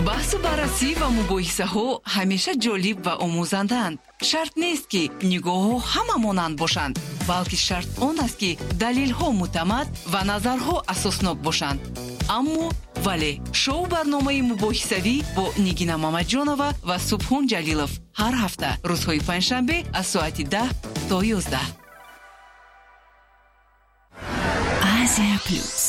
بحث و بررسی و مباحثه ها همیشه جالب و آموزندند. شرط نیست که نگاه ها همه مانند باشند، بلکه شرط آن است که دلیل ها معتمد و نظرها اساسناک باشند. اما ولی شو برنامه مباحثوی با نگینا مامدجانова و سبحان جلیلов هر هفته روزهای پنجشنبه از ساعت 10 تا 11. Asia Plus.